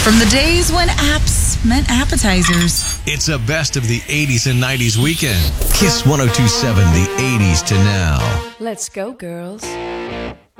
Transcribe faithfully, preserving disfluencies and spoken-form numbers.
From the days when apps meant appetizers. It's a best of the eighties and nineties weekend. Kiss one oh two point seven, the eighties to now. Let's go, girls.